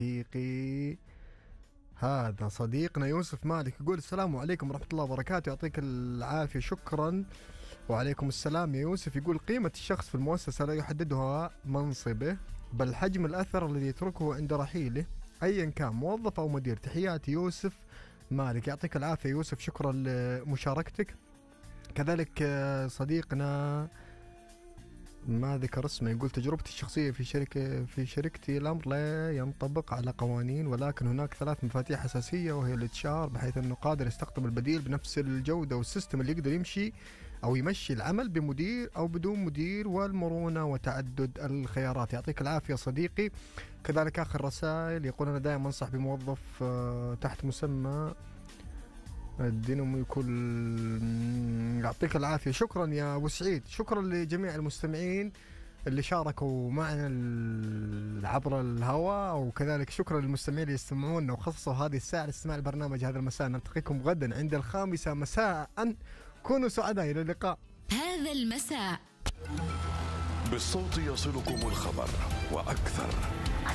صديقي هذا صديقنا يوسف مالك يقول السلام عليكم ورحمة الله وبركاته، يعطيك العافية شكرا. وعليكم السلام يا يوسف. يقول قيمة الشخص في المؤسسة لا يحددها منصبه بل حجم الأثر الذي يتركه عند رحيله أيا كان موظف أو مدير. تحياتي يوسف مالك. يعطيك العافية يوسف، شكرا لمشاركتك. كذلك صديقنا ما ذكر اسمه يقول تجربتي الشخصية في شركتي الأمر لا ينطبق على قوانين، ولكن هناك 3 مفاتيح أساسية وهي الاتشار، بحيث أنه قادر يستقطب البديل بنفس الجودة والسيستم اللي يقدر يمشي أو يمشي العمل بمدير أو بدون مدير، والمرونة وتعدد الخيارات. يعطيك العافية صديقي. كذلك آخر رسائل يقول أنا دائما أنصح بموظف تحت مسمى الدينامو يكون. يعطيك العافية. شكرا يا أبو سعيد. شكرا لجميع المستمعين اللي شاركوا معنا عبر الهواء، وكذلك شكرا للمستمعين اللي يستمعونا وخصصوا هذه الساعة لاستماع البرنامج هذا المساء. نلتقيكم غدا عند 5 مساء. كونوا سعداء. إلى اللقاء. هذا المساء بالصوت يصلكم الخبر وأكثر.